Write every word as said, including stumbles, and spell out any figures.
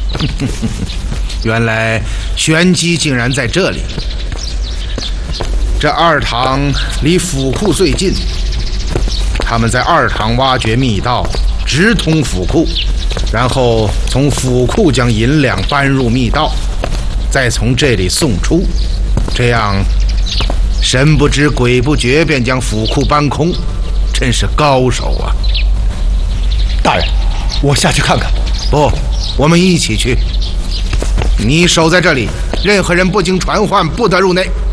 原来玄机竟然在这里。这二堂离府库最近，他们在二堂挖掘密道，直通府库，然后从府库将银两搬入密道，再从这里送出，这样神不知鬼不觉便将府库搬空，真是高手啊！ 大人，我下去看看。 不，我们一起去。你守在这里，任何人不经传唤不得入内。